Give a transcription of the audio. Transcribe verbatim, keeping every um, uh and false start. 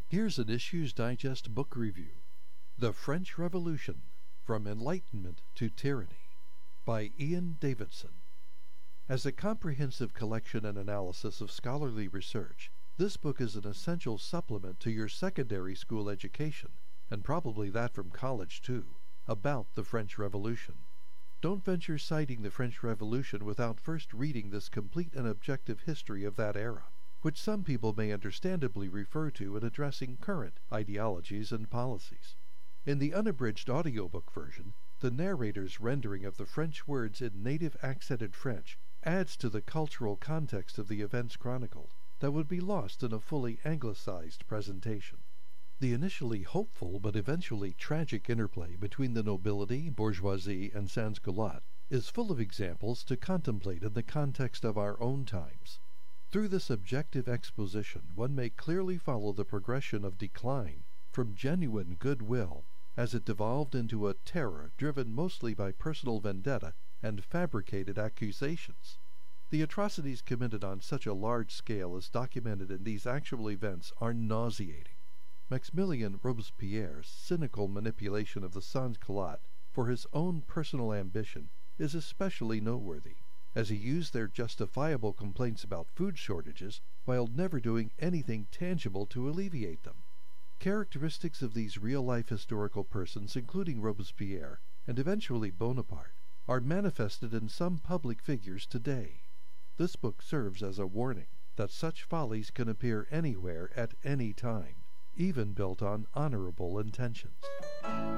Here's an Issues Digest book review. The French Revolution, From Enlightenment to Tyranny, by Ian Davidson. As a comprehensive collection and analysis of scholarly research, this book is an essential supplement to your secondary school education, and probably that from college too, about the French Revolution. Don't venture citing the French Revolution without first reading this complete and objective history of that era, which some people may understandably refer to in addressing current ideologies and policies. In the unabridged audiobook version, the narrator's rendering of the French words in native accented French adds to the cultural context of the events chronicled that would be lost in a fully anglicized presentation. The initially hopeful but eventually tragic interplay between the nobility, bourgeoisie, and sans-culottes is full of examples to contemplate in the context of our own times. Through this objective exposition, one may clearly follow the progression of decline from genuine goodwill as it devolved into a terror driven mostly by personal vendetta and fabricated accusations. The atrocities committed on such a large scale as documented in these actual events are nauseating. Maximilien Robespierre's cynical manipulation of the sans-culottes for his own personal ambition is especially noteworthy, as he used their justifiable complaints about food shortages while never doing anything tangible to alleviate them. Characteristics of these real-life historical persons, including Robespierre and eventually Bonaparte, are manifested in some public figures today. This book serves as a warning that such follies can appear anywhere at any time, even built on honorable intentions.